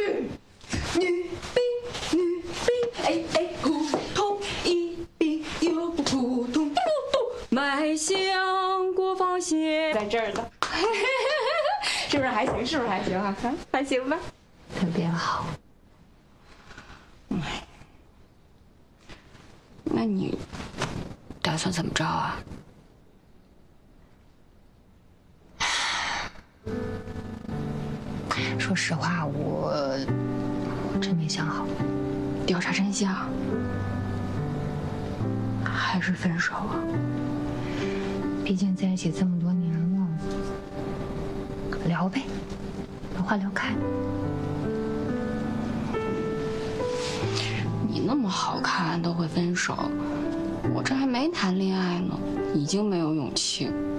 女兵，哎哎，扑通一兵又不扑通，嘟嘟，迈向国防线，在这儿的，是不是还行？是不是还行啊？还行吧， 特别好。 那你打算怎么着啊？ 说实话，我真没想好。 调查真相，还是分手啊？ 毕竟在一起这么多年了，聊呗，把话聊开。 你那么好看都会分手，我这还没谈恋爱呢，已经没有勇气。